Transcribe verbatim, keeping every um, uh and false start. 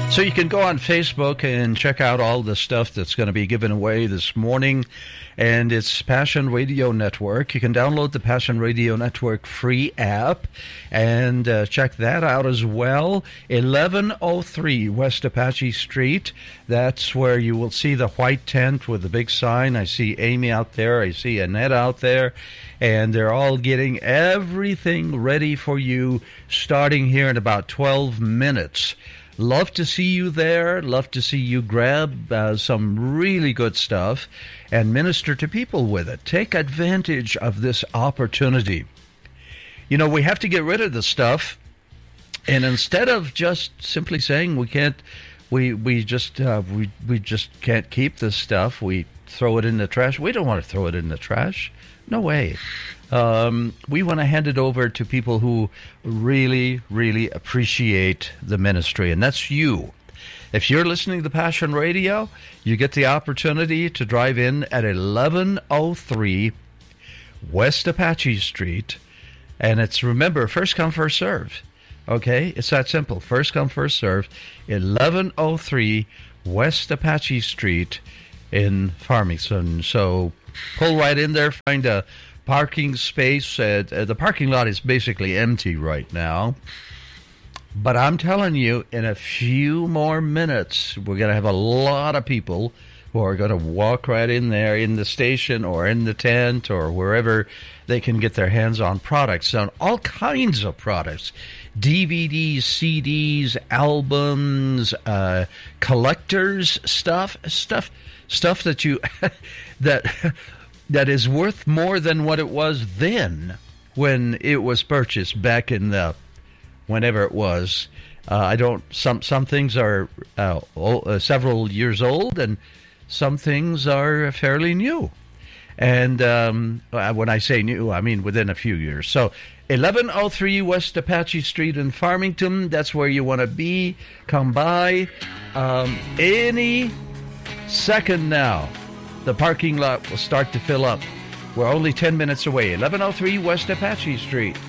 So you can go on Facebook and check out all the stuff that's going to be given away this morning. And it's Passion Radio Network. You can download the Passion Radio Network free app and uh, check that out as well. eleven oh three West Apache Street. That's where you will see the white tent with the big sign. I see Amy out there. I see Annette out there. And they're all getting everything ready for you starting here in about twelve minutes. Love to see you there. Love to see you grab uh, some really good stuff and minister to people with it. Take advantage of this opportunity. You know, we have to get rid of the stuff, and instead of just simply saying we can't, we we just uh, we we just can't keep this stuff, we throw it in the trash. We don't want to throw it in the trash. No way. Um, we want to hand it over to people who really, really appreciate the ministry, and that's you. If you're listening to Passion Radio, you get the opportunity to drive in at eleven oh three West Apache Street, and it's, remember, first come, first serve. Okay? It's that simple. First come, first serve. eleven oh three West Apache Street in Farmington. So pull right in there, find a parking space. Uh, the parking lot is basically empty right now. But I'm telling you, in a few more minutes, we're going to have a lot of people who are going to walk right in there in the station or in the tent or wherever they can get their hands on products, on all kinds of products. D V Ds, C Ds, albums, uh, collectors stuff, stuff, stuff that you, that... that is worth more than what it was then when it was purchased back in the, whenever it was. Uh, I don't, some, some things are uh, old, uh, several years old, and some things are fairly new. And um, when I say new, I mean within a few years. So eleven oh three West Apache Street in Farmington, that's where you want to be. Come by um, any second now. The parking lot will start to fill up. We're only ten minutes away. eleven oh three West Apache Street.